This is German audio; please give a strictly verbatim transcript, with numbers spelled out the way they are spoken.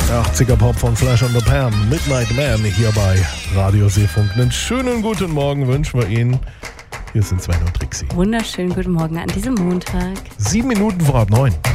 achtziger Pop von Flash and the Pan, Midnight Man hier bei Radio Seefunk. Einen schönen guten Morgen wünschen wir Ihnen. Hier sind Sven und Trixie. Wunderschönen guten Morgen an diesem Montag. Sieben Minuten vor halb neun.